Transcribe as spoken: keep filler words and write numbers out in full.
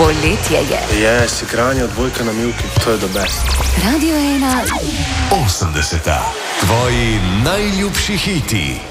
Poletje je. Je, si igranje odbojka na Milki, to je the best. Radio ena. osemdeseta. Tvoji najljubši hiti.